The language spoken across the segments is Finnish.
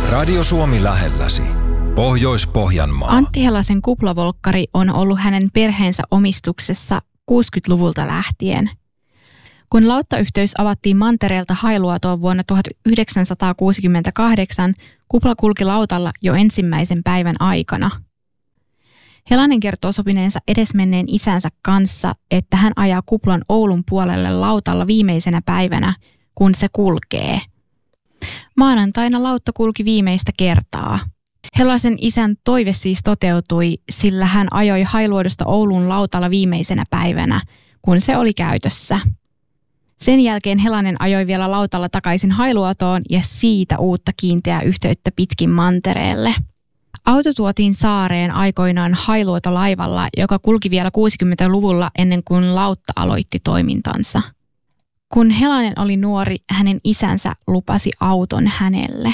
Radio Suomi lähelläsi. Pohjois-Pohjanmaa. Antti Helasen kuplavolkkari on ollut hänen perheensä omistuksessa 60-luvulta lähtien. Kun lauttayhteys avattiin mantereelta Hailuotoon vuonna 1968, kupla kulki lautalla jo ensimmäisen päivän aikana. Helanen kertoo sopineensa edesmenneen isänsä kanssa, että hän ajaa kuplan Oulun puolelle lautalla viimeisenä päivänä, kun se kulkee. Maanantaina lautta kulki viimeistä kertaa. Helasen isän toive siis toteutui, sillä hän ajoi Hailuodosta Oulun lautalla viimeisenä päivänä, kun se oli käytössä. Sen jälkeen Helanen ajoi vielä lautalla takaisin Hailuotoon ja siitä uutta kiinteää yhteyttä pitkin mantereelle. Auto tuotiin saareen aikoinaan Hailuoto-laivalla, joka kulki vielä 60-luvulla ennen kuin lautta aloitti toimintansa. Kun Helanen oli nuori, hänen isänsä lupasi auton hänelle.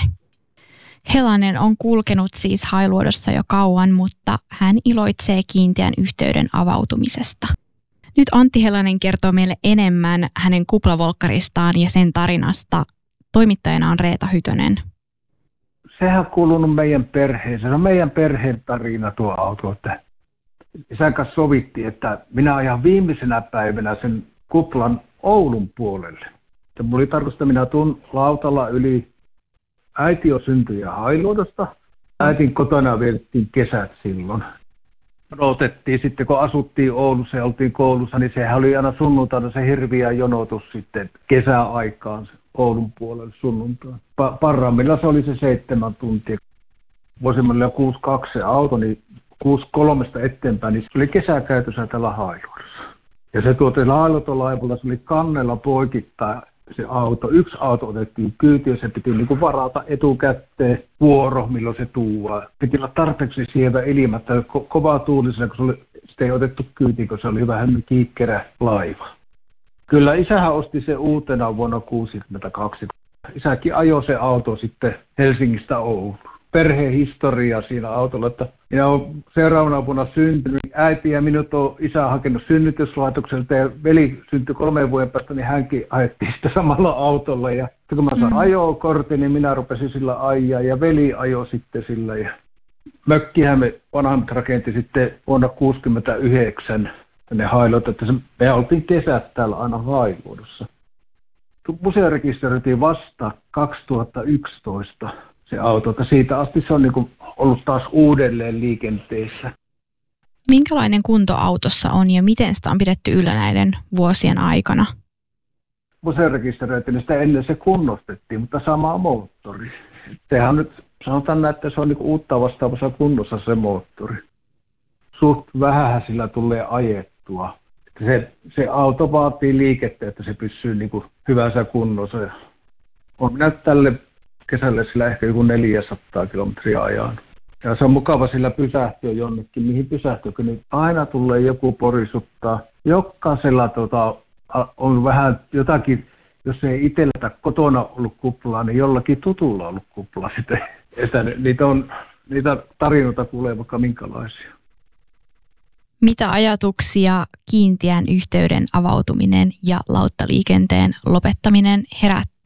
Helanen on kulkenut siis Hailuodossa jo kauan, mutta hän iloitsee kiinteän yhteyden avautumisesta. Nyt Antti Helanen kertoo meille enemmän hänen kuplavolkkaristaan ja sen tarinasta. Toimittajana on Reeta Hytönen. Sehän on kuulunut meidän perheeseen. Se on meidän perheen tarina tuo auto. Että isän kanssa sovittiin, että minä ajan viimeisenä päivänä sen kuplan Oulun puolelle. Mulla oli tarkoitus, että minä tuun lautalla yli. Äiti on syntynyt Hailuodosta. Äitin kotona vietettiin kesät silloin. Odotettiin sitten, kun asuttiin Oulussa ja oltiin koulussa, niin sehän oli aina sunnuntaina se hirviä jonotus sitten kesäaikaan Oulun puolelle sunnuntaina. Parhaimmilla se oli se 7 tuntia. Vuosimmilla 6.2 se auto, niin 6.3 eteenpäin, niin se oli kesäkäytössä täällä Hailuodossa. Ja se Hailuoto-laivalla, se oli kannella poikittain se auto. Yksi auto otettiin kyytiin ja se piti niin kuin varata etukäteen vuoro, milloin se tuuaa. Piti olla tarpeeksi sievä ilma, että kovaa tuulisena, kun sitä ei otettu kyytiin, kun se oli vähän kiikkerä laiva. Kyllä isähän osti se uutena vuonna 1962. Isäkin ajoi se auto sitten Helsingistä Ouluun. Perheen historia siinä autolla, että minä olen seuraavana vuonna syntynyt. Äiti ja minut on isä hakenut synnytyslaitokselta ja veli syntyi 3 vuoden päästä, niin hänkin ajettiin sitä samalla autolla. Ja kun mä sain ajokortin, niin minä rupesin sillä ajaa ja veli ajoi sitten sillä. Ja mökkihän me vanhemmat rakenti sitten vuonna 1969 tänne Hailuotoon, että me oltiin kesät täällä aina Hailuodossa. Museo rekisteröitiin vasta 2011. Se auto, että siitä asti se on niin kuin ollut taas uudelleen liikenteessä. Minkälainen kunto autossa on ja miten sitä on pidetty yllä näiden vuosien aikana? Museorekisteröitiin, niin sitä ennen se kunnostettiin, mutta sama moottori. Sehän nyt sanotaan, että se on niin kuin uutta vastaavassa kunnossa se moottori. Suht vähähän sillä tulee ajettua. Se auto vaatii liikettä, että se pysyy niin kuin hyvässä kunnossa. On minä tälle kesällä sillä ehkä joku 400 kilometriä ajan. Ja se on mukava sillä pysähtyä jonnekin, mihin pysähtyy, niin aina tulee joku porisuttaa. Jokaisella on vähän jotakin, jos ei itsellä kotona ollut kuplaa, niin jollakin tutulla ollut kuplaa sitten. Että niitä tarinoita kuulee vaikka minkälaisia. Mitä ajatuksia kiinteän yhteyden avautuminen ja lauttaliikenteen lopettaminen herättää